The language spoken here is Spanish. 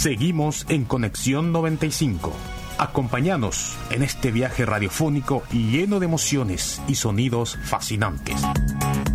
Seguimos en Conexión 95. Acompáñanos en este viaje radiofónico lleno de emociones y sonidos fascinantes.